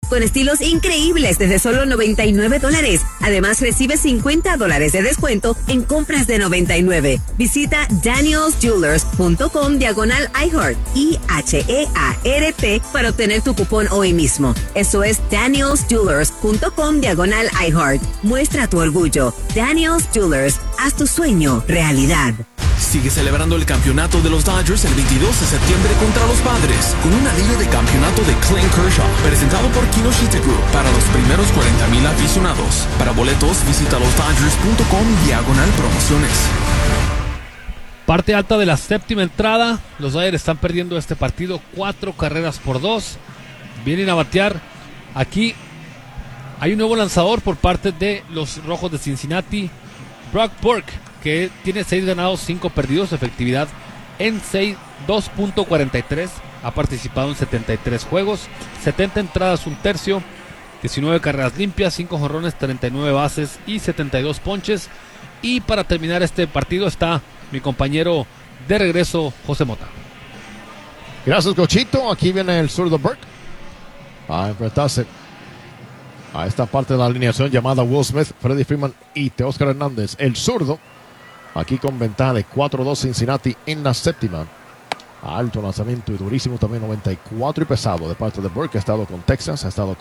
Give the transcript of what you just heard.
con estilos increíbles desde solo $99. Además, recibe $50 de descuento en compras de $99. Visita danielsjewelers.com/iHeart, IHEART, para obtener tu cupón hoy mismo. Eso es danielsjewelers.com/iHeart. Muestra tu orgullo. Daniels Jewelers, haz tu sueño realidad. Sigue celebrando el campeonato de los Dodgers el 22 de septiembre contra los Padres, con un anillo de campeonato de Clayton Kershaw, presentado por Kinoshita Group para los primeros 40,000 aficionados. Para boletos, visita losdodgers.com/promociones. Parte alta de la séptima entrada, los Dodgers están perdiendo este partido 4-2. Vienen a batear. Aquí hay un nuevo lanzador por parte de los Rojos de Cincinnati, Brock Burke, que tiene 6 ganados, 5 perdidos, efectividad en 2.43, ha participado en 73 juegos, 70 entradas, un tercio, 19 carreras limpias, 5 jonrones, 39 bases y 72 ponches. Y para terminar este partido está mi compañero de regreso, José Mota. Gracias, Cochito. Aquí viene el zurdo Burke a enfrentarse a esta parte de la alineación llamada Will Smith, Freddie Freeman y Teóscar Hernández. El zurdo aquí con ventaja de 4-2 Cincinnati en la séptima. Alto lanzamiento y durísimo también, 94 y pesado de parte de Burke, que ha estado con Texas, ha estado con